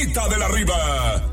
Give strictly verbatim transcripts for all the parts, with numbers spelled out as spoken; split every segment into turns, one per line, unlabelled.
De la Riva.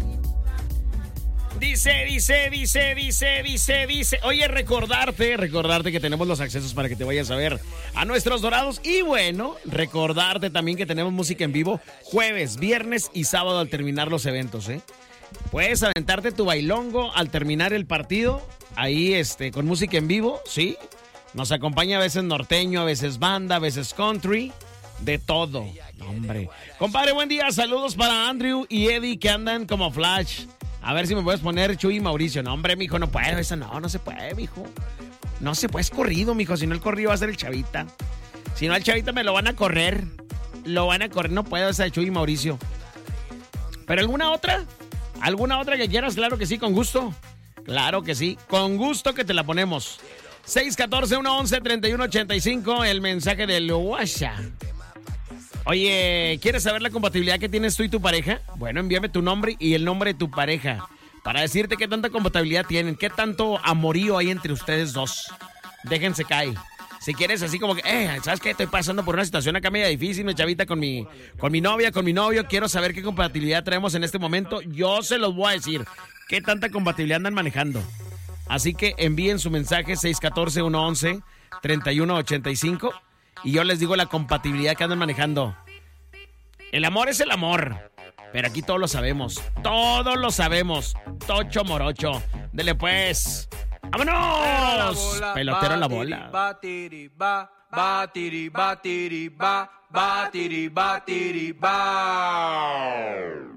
Dice, dice, dice, dice, dice, dice. Oye, recordarte, recordarte que tenemos los accesos para que te vayas a ver a nuestros dorados. Y bueno, recordarte también que tenemos música en vivo jueves, viernes y sábado al terminar los eventos, ¿eh? Puedes aventarte tu bailongo al terminar el partido, ahí este, con música en vivo, ¿sí? Nos acompaña a veces norteño, a veces banda, a veces country, de todo. Hombre. Compadre, buen día. Saludos para Andrew y Eddie que andan como flash. A ver si me puedes poner Chuy y Mauricio. No, hombre, mijo, no puedo. Eso no, no se puede, mijo. No se puede, es corrido, mijo. Si no, el corrido va a ser el Chavita. Si no, el Chavita me lo van a correr. Lo van a correr. No puedo esa de Chuy y Mauricio. ¿Pero alguna otra? ¿Alguna otra que quieras? Claro que sí, con gusto. Claro que sí. Con gusto que te la ponemos. seis uno cuatro, uno uno, tres uno ocho cinco. El mensaje del WhatsApp. Oye, ¿quieres saber la compatibilidad que tienes tú y tu pareja? Bueno, envíame tu nombre y el nombre de tu pareja para decirte qué tanta compatibilidad tienen, qué tanto amorío hay entre ustedes dos. Déjense caer. Si quieres así como que, eh, ¿sabes qué? Estoy pasando por una situación acá media difícil, mi chavita, con mi, con mi novia, con mi novio. Quiero saber qué compatibilidad traemos en este momento. Yo se los voy a decir. ¿Qué tanta compatibilidad andan manejando? Así que envíen su mensaje seis uno cuatro, uno uno, tres uno ocho cinco. Y yo les digo la compatibilidad que andan manejando. El amor es el amor. Pero aquí todos lo sabemos. Todos lo sabemos. Tocho morocho. Dele pues. ¡Vámonos! Pelotero en la bola.
Batiri, ba, batiri, batiri, ba, batiri, batiri, ba.